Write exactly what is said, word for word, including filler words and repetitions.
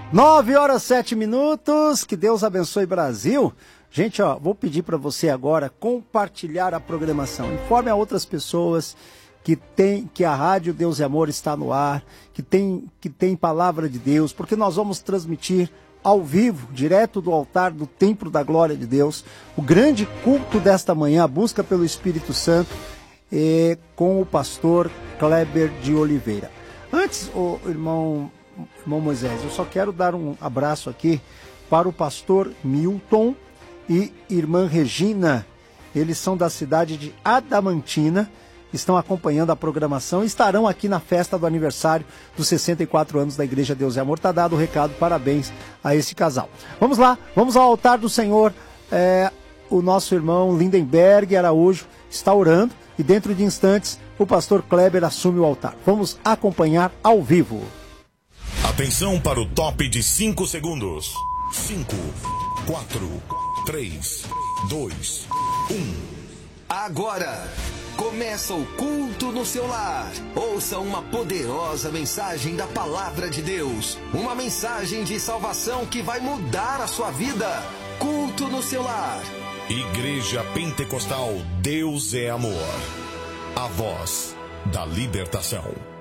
Nove horas, sete minutos, que Deus abençoe Brasil. Gente, ó, vou pedir para você agora compartilhar a programação. Informe a outras pessoas que, tem, que a Rádio Deus e Amor está no ar, que tem, que tem Palavra de Deus, porque nós vamos transmitir ao vivo, direto do altar do Templo da Glória de Deus, o grande culto desta manhã, a busca pelo Espírito Santo, eh, com o pastor Kleber de Oliveira. Antes, o irmão... Irmão Moisés, eu só quero dar um abraço aqui para o pastor Milton e irmã Regina. Eles são da cidade de Adamantina, estão acompanhando a programação e estarão aqui na festa do aniversário dos sessenta e quatro anos da Igreja Deus e Amor. Está dado o recado, parabéns a esse casal. Vamos lá, vamos ao altar do Senhor. É, o nosso irmão Lindenberg Araújo está orando e dentro de instantes o pastor Kleber assume o altar. Vamos acompanhar ao vivo. Atenção para o top de cinco segundos. cinco, quatro, três, dois, um. Agora começa o culto no seu lar. Ouça uma poderosa mensagem da Palavra de Deus. Uma mensagem de salvação que vai mudar a sua vida. Culto no seu lar. Igreja Pentecostal Deus é Amor. A voz da libertação.